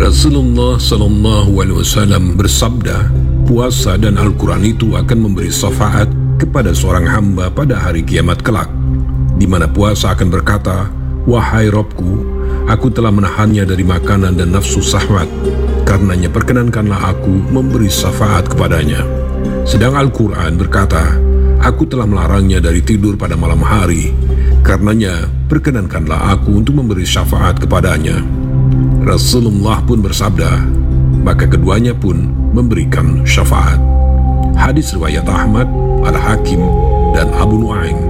Rasulullah SAW bersabda, puasa dan Al-Quran itu akan memberi syafaat kepada seorang hamba pada hari kiamat kelak, di mana puasa akan berkata, "Wahai Robku, aku telah menahannya dari makanan dan nafsu syahwat, karenanya perkenankanlah aku memberi syafaat kepadanya." Sedang Al-Quran berkata, "Aku telah melarangnya dari tidur pada malam hari, karenanya perkenankanlah aku untuk memberi syafaat kepadanya." Rasulullah pun bersabda, maka keduanya pun memberikan syafaat. Hadis riwayat Ahmad, Al-Hakim, dan Abu Nu'aim.